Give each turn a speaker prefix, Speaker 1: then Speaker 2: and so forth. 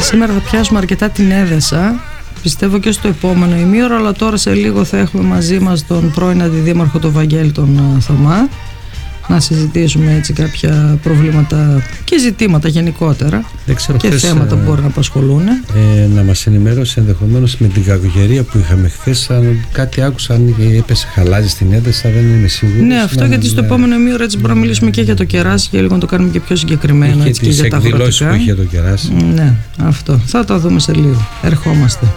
Speaker 1: Σήμερα θα πιάσουμε αρκετά την Έδεσα, πιστεύω και στο επόμενο ημίωρο, αλλά τώρα σε λίγο θα έχουμε μαζί μας τον πρώην Αντιδήμαρχο τον Βαγγέλη τον Θωμά, να συζητήσουμε έτσι κάποια προβλήματα και ζητήματα γενικότερα και θέματα που μπορεί να απασχολούν.
Speaker 2: Να μας ενημερώσει ενδεχομένως με την κακοκαιρία που είχαμε χθες, αν κάτι άκουσα, αν έπεσε χαλάζι στην Έδεσα, δεν είμαι σίγουρος.
Speaker 1: Ναι, αυτό γιατί στο επόμενο ημίωρο έτσι μπορούμε να μιλήσουμε και για το κεράσι και λίγο να το κάνουμε και πιο συγκεκριμένο.
Speaker 2: Και τις εκδηλώσεις που είχε το κεράσι.
Speaker 1: Ναι, αυτό. Θα το δούμε σε λίγο. Ερχόμαστε.